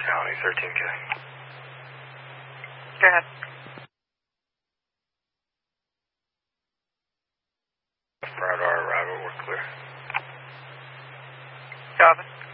County, 13K. Go ahead. Prior to our arrival, we're clear. Jarvis.